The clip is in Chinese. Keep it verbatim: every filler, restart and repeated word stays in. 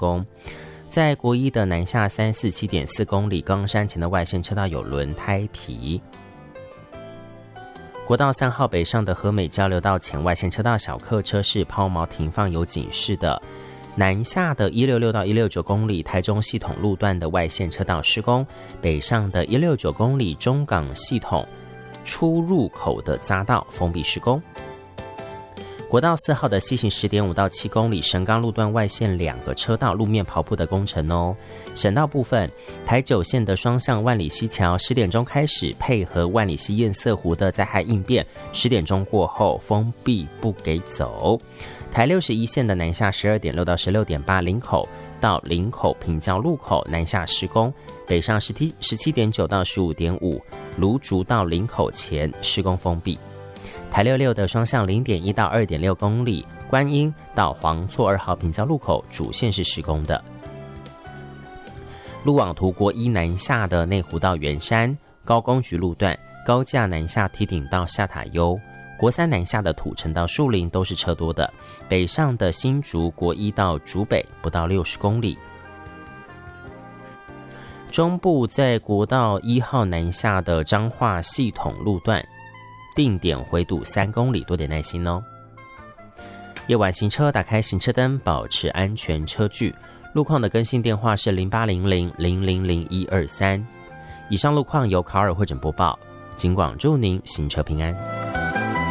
工。在国一的南下三四七点四公里，高冈山前的外线车道有轮胎皮。国道三号北上的和美交流道前外线车道小客车是抛锚停放有警示的。南下的一六六到一六九公里台中系统路段的外线车道施工，北上的一六九公里中港系统出入口的匝道封闭施工。国道四号的西行 十点五到七公里神冈路段外线两个车道路面刨铺的工程哦。省道部分，台九线的双向万里溪桥十点钟开始配合万里溪堰塞湖的灾害应变，十点钟过后封闭不给走。台六十一线的南下十二点六到十六点八林口到林口平交路口南下施工，北上十七点九到十五点五芦竹到林口前施工封闭。台六六的双向 零点一到二点六公里观音到黄厝二号平交路口主线是施工的。路网图国一南下的内湖到圆山高工局路段高架南下梯顶到下塔悠，国三南下的土城到树林都是车多的。北上的新竹国一到竹北不到六十公里。中部在国道一号南下的彰化系统路段定点回堵三公里，多点耐心哦。夜晚行车，打开行车灯，保持安全车距。路况的更新电话是零八零零零零零一二三。以上路况由考尔会诊播报，警广祝您行车平安。